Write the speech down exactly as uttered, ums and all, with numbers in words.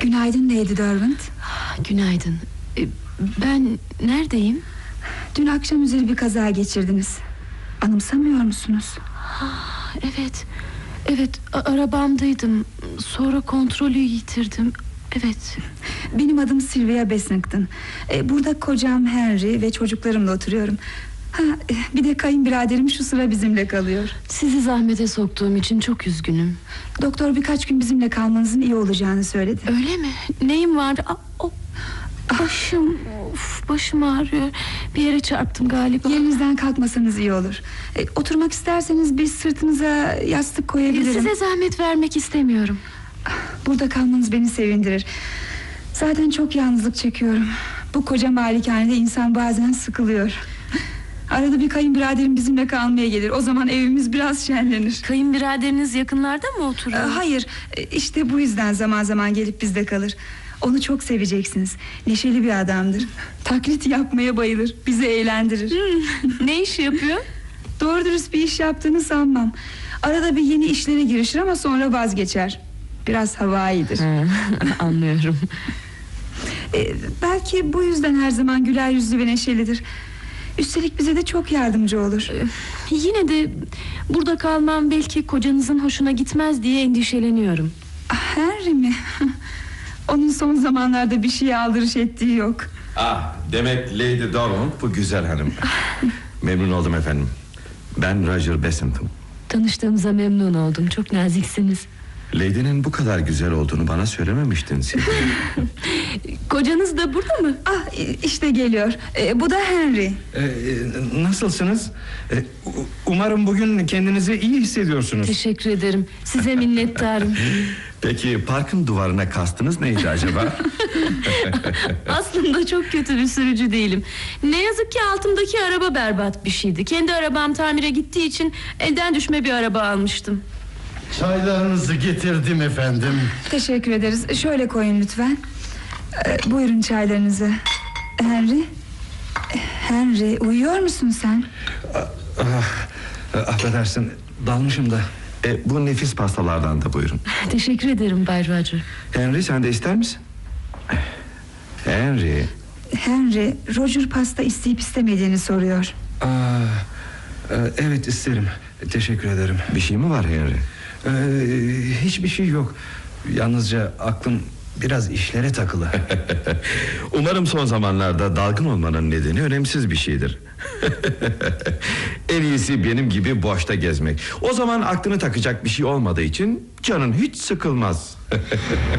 Günaydın Lady Derwent. Günaydın. Ben neredeyim? Dün akşam üzeri bir kaza geçirdiniz. Anımsamıyor musunuz? Evet. Evet, arabamdaydım. Sonra kontrolü yitirdim. Evet. Benim adım Sylvia Bessington. Burada kocam Henry ve çocuklarımla oturuyorum. Ha, bir de kayınbiraderim şu sıra bizimle kalıyor. Sizi zahmete soktuğum için çok üzgünüm. Doktor birkaç gün bizimle kalmanızın iyi olacağını söyledi. Öyle mi? Neyim vardı? Aa, o, başım of, başım ağrıyor. Bir yere çarptım galiba. Yerinizden kalkmasanız iyi olur. e, Oturmak isterseniz bir sırtınıza yastık koyabilirim. Size zahmet vermek istemiyorum. Burada kalmanız beni sevindirir. Zaten çok yalnızlık çekiyorum. Bu koca malikanede insan bazen sıkılıyor. Arada bir kayınbiraderim bizimle kalmaya gelir. O zaman evimiz biraz şenlenir. Kayınbiraderiniz yakınlarda mı oturuyor? Ee, hayır, işte bu yüzden zaman zaman gelip bizde kalır. Onu çok seveceksiniz. Neşeli bir adamdır. Taklit yapmaya bayılır. Bizi eğlendirir. Hmm, ne iş yapıyor? Doğru dürüst bir iş yaptığını sanmam. Arada bir yeni işlere girişir ama sonra vazgeçer. Biraz havaidir. Anlıyorum. ee, Belki bu yüzden her zaman güler yüzlü ve neşelidir. Üstelik bize de çok yardımcı olur. Ee, Yine de burada kalmam belki kocanızın hoşuna gitmez diye endişeleniyorum. Henry mi? Onun son zamanlarda bir şeye aldırış ettiği yok. Ah, demek Lady Derwent bu güzel hanım. Memnun oldum efendim. Ben Roger Bessington. Tanıştığımıza memnun oldum. Çok naziksiniz. Lady'nin bu kadar güzel olduğunu bana söylememiştin siz. Kocanız da burada mı? Ah, işte geliyor. Ee, bu da Henry. Ee, nasılsınız? Ee, umarım bugün kendinizi iyi hissediyorsunuz. Teşekkür ederim. Size minnettarım. Peki parkın duvarına kastınız neydi acaba? Aslında çok kötü bir sürücü değilim. Ne yazık ki altımdaki araba berbat bir şeydi. Kendi arabam tamire gittiği için elden düşme bir araba almıştım. Çaylarınızı getirdim efendim. Teşekkür ederiz. Şöyle koyun lütfen. Ee, buyurun çaylarınızı. Henry. Henry, uyuyor musun sen? Ah, affedersin, dalmışım da. e, bu nefis pastalardan da buyurun. Teşekkür ederim Bay Roger. Henry, sen de ister misin? Henry. Henry, Roger pasta isteyip istemediğini soruyor. Aa, e, evet isterim. Teşekkür ederim. Bir şey mi var Henry? Ee, hiçbir şey yok. Yalnızca aklım biraz işlere takılı. Umarım son zamanlarda dalgın olmanın nedeni önemsiz bir şeydir. En iyisi benim gibi boşta gezmek. O zaman aklını takacak bir şey olmadığı için canın hiç sıkılmaz.